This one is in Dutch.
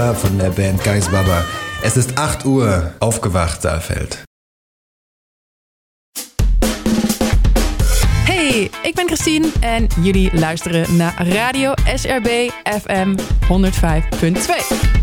von der Band Geis Baba. Es ist 8 Uhr, aufgewacht, Saalfeld. Hey, ik ben Christine en jullie luisteren naar Radio SRB FM 105.2.